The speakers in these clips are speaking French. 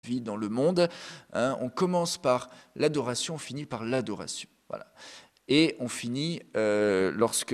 vie dans le monde. Hein, on commence par l'adoration, on finit par l'adoration. Voilà. Et on finit lorsque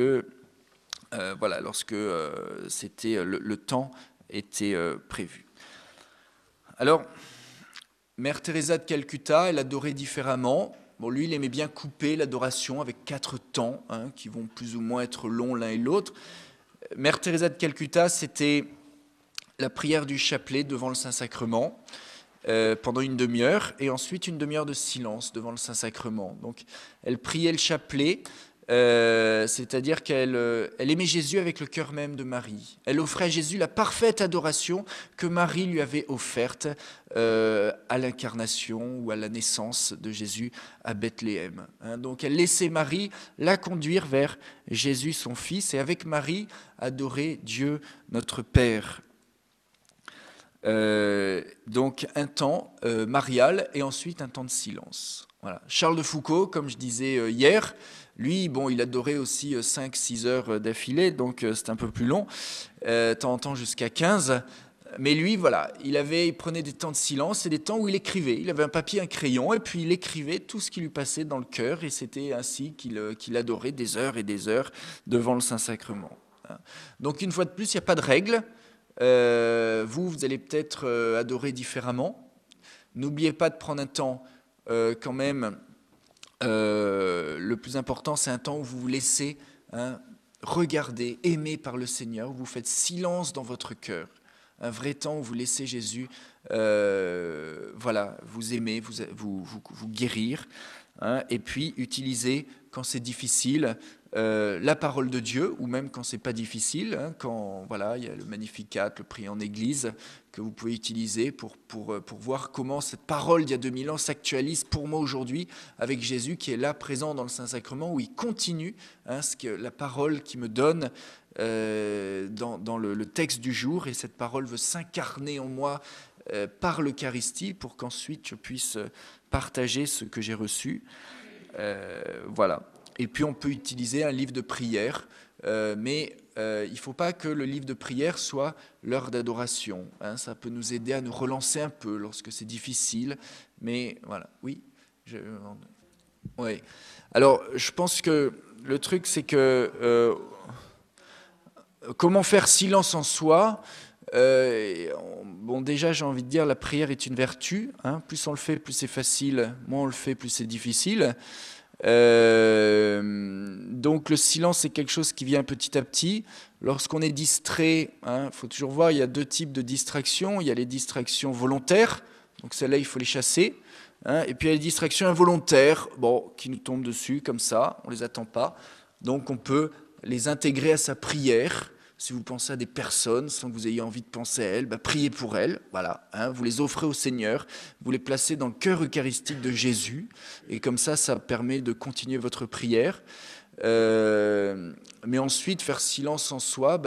c'était le temps était prévu. Alors, Mère Teresa de Calcutta, elle adorait différemment. Bon, lui, il aimait bien couper l'adoration avec 4 temps, hein, qui vont plus ou moins être longs l'un et l'autre. Mère Teresa de Calcutta, c'était la prière du chapelet devant le Saint-Sacrement pendant une demi-heure, et ensuite une demi-heure de silence devant le Saint-Sacrement. Donc, elle priait le chapelet, c'est-à-dire qu'elle aimait Jésus avec le cœur même de Marie. Elle offrait à Jésus la parfaite adoration que Marie lui avait offerte à l'incarnation ou à la naissance de Jésus à Bethléem. Hein, donc elle laissait Marie la conduire vers Jésus son Fils, et avec Marie adorer Dieu notre Père. Donc un temps marial et ensuite un temps de silence. Voilà. Charles de Foucauld, comme je disais hier, lui, bon, il adorait aussi 5-6 heures d'affilée, donc c'est un peu plus long, de temps en temps jusqu'à 15. Mais lui, voilà, il prenait des temps de silence et des temps où il écrivait. Il avait un papier, un crayon, et puis il écrivait tout ce qui lui passait dans le cœur, et c'était ainsi qu'il adorait des heures et des heures devant le Saint-Sacrement. Donc une fois de plus, il n'y a pas de règle. Vous allez peut-être adorer différemment. N'oubliez pas de prendre un temps quand même. Le plus important, c'est un temps où vous vous laissez regarder, aimer par le Seigneur, où vous faites silence dans votre cœur. Un vrai temps où vous laissez Jésus vous aimer, vous guérir. Hein, et puis utilisez, quand c'est difficile, la parole de Dieu, ou même quand c'est pas difficile, hein, quand il y a le Magnificat, le prier en église, que vous pouvez utiliser pour voir comment cette parole d'il y a 2000 ans s'actualise pour moi aujourd'hui avec Jésus qui est là présent dans le Saint-Sacrement, où il continue la parole qui me donne dans le texte du jour, et cette parole veut s'incarner en moi par l'Eucharistie pour qu'ensuite je puisse partager ce que j'ai reçu. Voilà. Et puis on peut utiliser un livre de prière, mais il ne faut pas que le livre de prière soit l'heure d'adoration. Hein, ça peut nous aider à nous relancer un peu lorsque c'est difficile. Mais voilà, oui. Ouais. Alors, je pense que le truc, c'est que comment faire silence en soi. Bon, déjà, j'ai envie de dire, la prière est une vertu. Hein, plus on le fait, plus c'est facile. Moins on le fait, plus c'est difficile. Donc le silence, c'est quelque chose qui vient petit à petit. Lorsqu'on est distrait, faut toujours voir, il y a 2 types de distractions. Il y a les distractions volontaires, donc celles-là, il faut les chasser. Et puis il y a les distractions involontaires, qui nous tombent dessus comme ça, on les attend pas. Donc on peut les intégrer à sa prière. Si vous pensez à des personnes sans que vous ayez envie de penser à elles, priez pour elles, voilà, vous les offrez au Seigneur, vous les placez dans le cœur eucharistique de Jésus, et comme ça permet de continuer votre prière. Mais ensuite, faire silence en soi,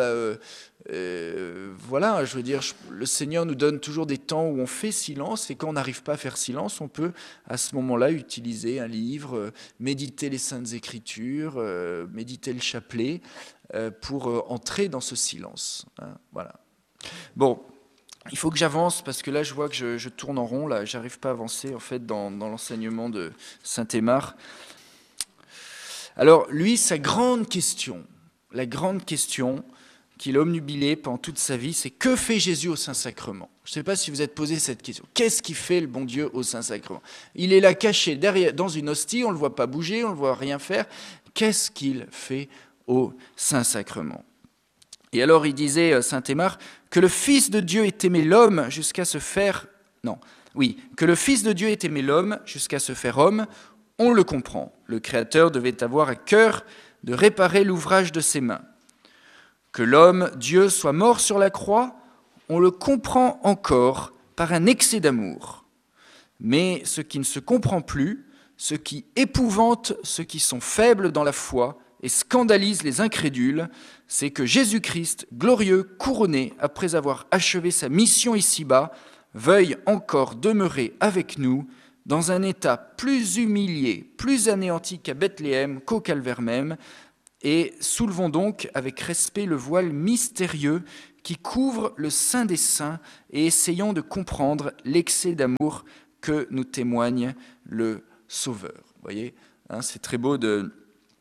voilà, je veux dire, le Seigneur nous donne toujours des temps où on fait silence, et quand on n'arrive pas à faire silence, on peut à ce moment-là utiliser un livre, méditer les Saintes Écritures, méditer le chapelet, pour entrer dans ce silence. Hein, voilà. Bon, il faut que j'avance parce que là, je vois que je tourne en rond. Là, j'arrive pas à avancer en fait dans l'enseignement de Saint Aymar. Alors, lui, sa grande question, la grande question qu'il a obnubilée pendant toute sa vie, c'est que fait Jésus au Saint-Sacrement ? Je ne sais pas si vous êtes posé cette question. Qu'est-ce qui fait le bon Dieu au Saint-Sacrement ? Il est là caché derrière, dans une hostie, on ne le voit pas bouger, on ne le voit rien faire. Qu'est-ce qu'il fait au Saint-Sacrement? Et alors il disait, Saint Aymar, que le Fils de Dieu ait aimé l'homme jusqu'à se faire... Non, oui, que le Fils de Dieu ait aimé l'homme jusqu'à se faire homme, on le comprend. Le Créateur devait avoir à cœur de réparer l'ouvrage de ses mains. Que l'homme, Dieu, soit mort sur la croix, on le comprend encore par un excès d'amour. Mais ce qui ne se comprend plus, ce qui épouvante ceux qui sont faibles dans la foi et scandalise les incrédules, c'est que Jésus-Christ, glorieux, couronné, après avoir achevé sa mission ici-bas, veuille encore demeurer avec nous dans un état plus humilié, plus anéanti qu'à Bethléem, qu'au calvaire même, et soulevons donc avec respect le voile mystérieux qui couvre le Saint des Saints et essayons de comprendre l'excès d'amour que nous témoigne le Sauveur. Vous voyez, hein, c'est très beau de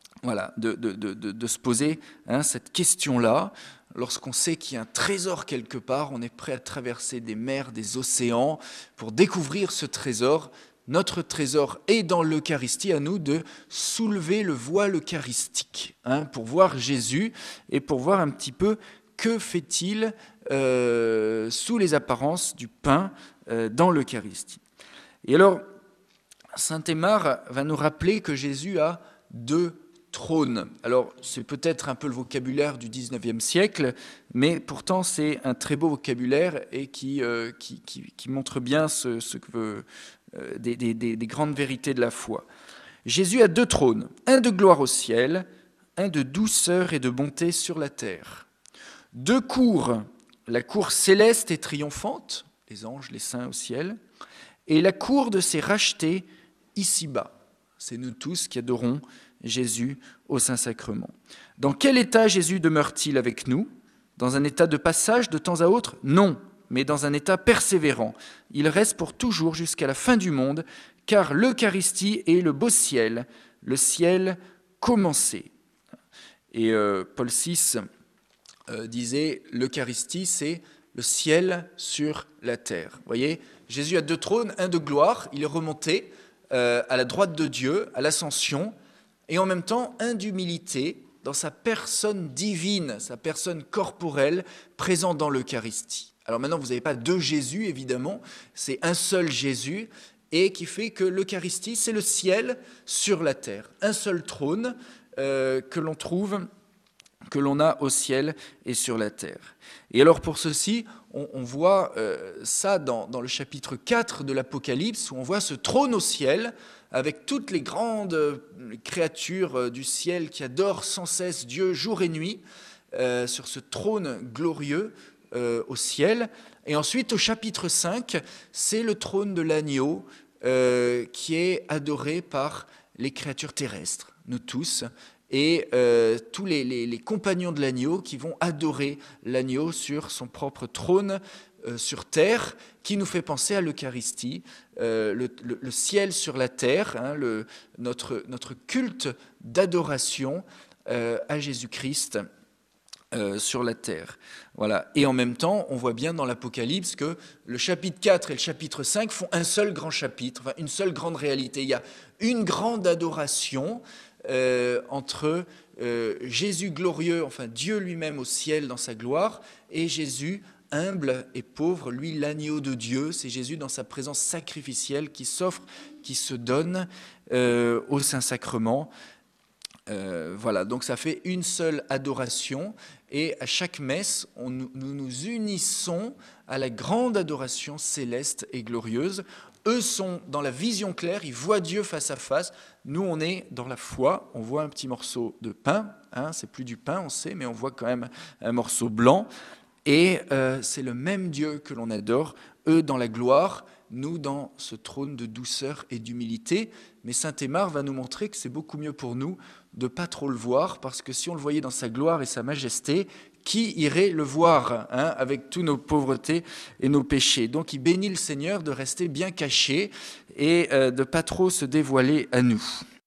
se poser cette question-là. Lorsqu'on sait qu'il y a un trésor quelque part, on est prêt à traverser des mers, des océans pour découvrir ce trésor. Notre trésor est dans l'Eucharistie, à nous de soulever le voile eucharistique pour voir Jésus et pour voir un petit peu que fait-il sous les apparences du pain dans l'Eucharistie. Et alors, saint Aymar va nous rappeler que Jésus a 2 trônes. Alors, c'est peut-être un peu le vocabulaire du XIXe siècle, mais pourtant c'est un très beau vocabulaire et qui montre bien ce que veut des grandes vérités de la foi. Jésus a 2 trônes, un de gloire au ciel, un de douceur et de bonté sur la terre. 2 cours, la cour céleste et triomphante, les anges, les saints au ciel, et la cour de ses rachetés ici-bas. C'est nous tous qui adorons Jésus au Saint-Sacrement. Dans quel état Jésus demeure-t-il avec nous ? Dans un état de passage de temps à autre ? Non, mais dans un état persévérant. Il reste pour toujours jusqu'à la fin du monde, car l'Eucharistie est le beau ciel, le ciel commencé. Et Paul VI disait, l'Eucharistie, c'est le ciel sur la terre. Vous voyez, Jésus a 2 trônes, un de gloire, il est remonté à la droite de Dieu, à l'ascension, et en même temps un d'humilité dans sa personne divine, sa personne corporelle, présente dans l'Eucharistie. Alors maintenant, vous n'avez pas 2 Jésus, évidemment, c'est un seul Jésus, et qui fait que l'Eucharistie, c'est le ciel sur la terre. Un seul trône que l'on a au ciel et sur la terre. Et alors pour ceci, on voit ça dans le chapitre 4 de l'Apocalypse, où on voit ce trône au ciel, avec toutes les grandes créatures du ciel qui adorent sans cesse Dieu jour et nuit, sur ce trône glorieux au ciel. Et ensuite, au chapitre 5, c'est le trône de l'agneau qui est adoré par les créatures terrestres, nous tous, et tous les compagnons de l'agneau qui vont adorer l'agneau sur son propre trône sur terre, qui nous fait penser à l'Eucharistie, le ciel sur la terre, notre culte d'adoration à Jésus-Christ sur la terre. Voilà. Et en même temps, on voit bien dans l'Apocalypse que le chapitre 4 et le chapitre 5 font un seul grand chapitre, enfin une seule grande réalité. Il y a une grande adoration entre Jésus glorieux, enfin Dieu lui-même au ciel dans sa gloire, et Jésus humble et pauvre, lui l'agneau de Dieu. C'est Jésus dans sa présence sacrificielle qui s'offre, qui se donne au Saint-Sacrement. Voilà, donc ça fait une seule adoration, et à chaque messe, nous nous unissons à la grande adoration céleste et glorieuse. Eux sont dans la vision claire, ils voient Dieu face à face. Nous, on est dans la foi, on voit un petit morceau de pain, c'est plus du pain, on sait, mais on voit quand même un morceau blanc. Et c'est le même Dieu que l'on adore, eux dans la gloire, nous dans ce trône de douceur et d'humilité. Mais saint Aymar va nous montrer que c'est beaucoup mieux pour nous de ne pas trop le voir, parce que si on le voyait dans sa gloire et sa majesté, qui irait le voir avec toutes nos pauvretés et nos péchés? Donc il bénit le Seigneur de rester bien caché et de ne pas trop se dévoiler à nous.